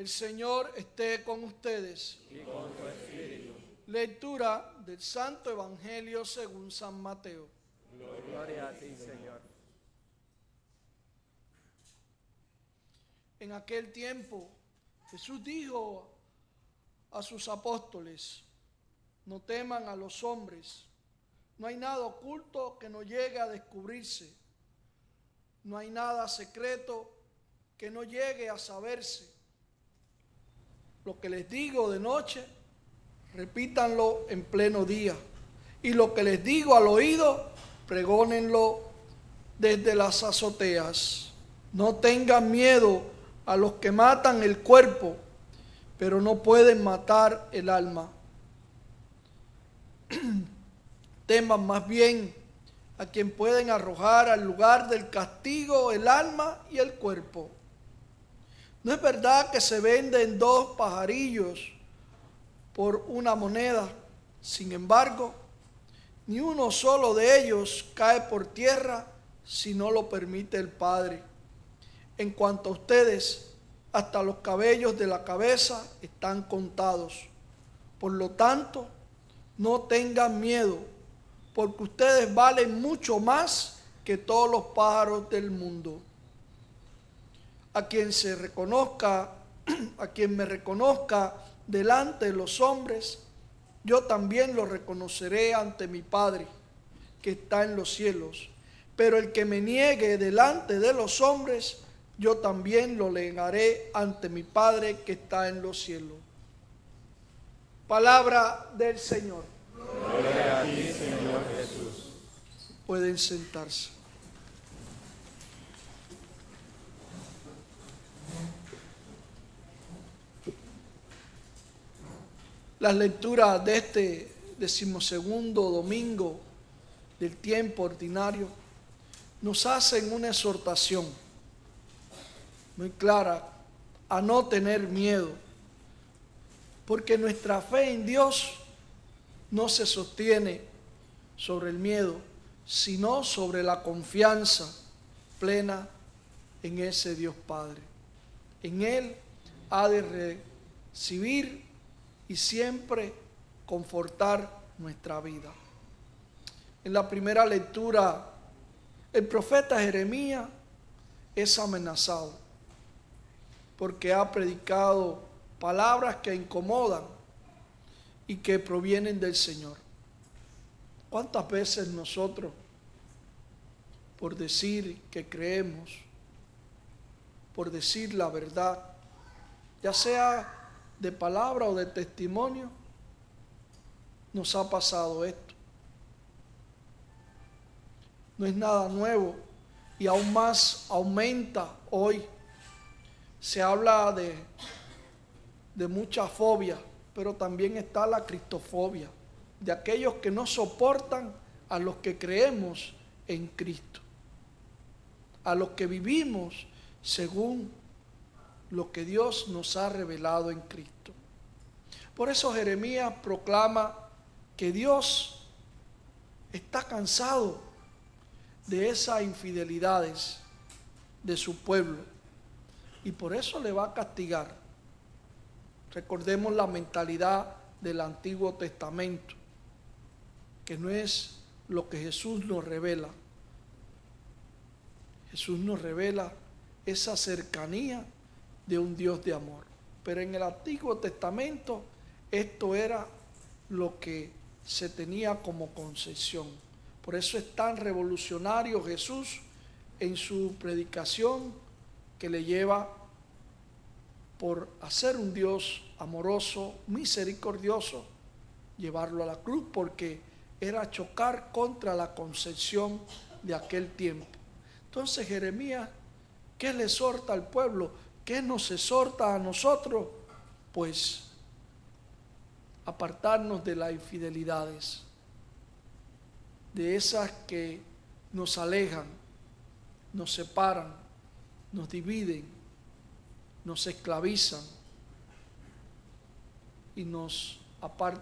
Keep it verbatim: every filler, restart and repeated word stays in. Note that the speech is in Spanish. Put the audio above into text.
El Señor esté con ustedes. Y con tu espíritu. Lectura del Santo Evangelio según San Mateo. Gloria a ti, Señor. En aquel tiempo, Jesús dijo a sus apóstoles: no teman a los hombres, no hay nada oculto que no llegue a descubrirse, no hay nada secreto que no llegue a saberse. Lo que les digo de noche, repítanlo en pleno día, y lo que les digo al oído, pregónenlo desde las azoteas. No tengan miedo a los que matan el cuerpo, pero no pueden matar el alma. Teman más bien a quien pueden arrojar al lugar del castigo el alma y el cuerpo. ¿No es verdad que se venden dos pajarillos por una moneda? Sin embargo, ni uno solo de ellos cae por tierra si no lo permite el Padre. En cuanto a ustedes, hasta los cabellos de la cabeza están contados. Por lo tanto, no tengan miedo, porque ustedes valen mucho más que todos los pájaros del mundo. A quien se reconozca, a quien me reconozca delante de los hombres, yo también lo reconoceré ante mi Padre que está en los cielos. Pero el que me niegue delante de los hombres, yo también lo negaré ante mi Padre que está en los cielos. Palabra del Señor. Gloria a ti, Señor Jesús. Pueden sentarse. Las lecturas de este decimosegundo domingo del tiempo ordinario nos hacen una exhortación muy clara a no tener miedo, porque nuestra fe en Dios no se sostiene sobre el miedo, sino sobre la confianza plena en ese Dios Padre. En Él ha de recibir y siempre confortar nuestra vida. En la primera lectura, el profeta Jeremías es amenazado porque ha predicado palabras que incomodan y que provienen del Señor. ¿Cuántas veces nosotros, por decir que creemos, por decir la verdad, ya sea de palabra o de testimonio, nos ha pasado esto? No es nada nuevo y aún más aumenta hoy. Se habla de, de mucha fobia, pero también está la cristofobia, de aquellos que no soportan a los que creemos en Cristo, a los que vivimos según lo que Dios nos ha revelado en Cristo. Por eso Jeremías proclama que Dios está cansado de esas infidelidades de su pueblo y por eso le va a castigar. Recordemos la mentalidad del Antiguo Testamento, que no es lo que Jesús nos revela. Jesús nos revela esa cercanía de un Dios de amor. Pero en el Antiguo Testamento esto era lo que se tenía como concepción. Por eso es tan revolucionario Jesús en su predicación, que le lleva por hacer un Dios amoroso, misericordioso, llevarlo a la cruz, porque era chocar contra la concepción de aquel tiempo. Entonces Jeremías, ¿qué le exhorta al pueblo? ¿Qué nos exhorta a nosotros? Pues apartarnos de las infidelidades, de esas que nos alejan, nos separan, nos dividen, nos esclavizan y nos apartan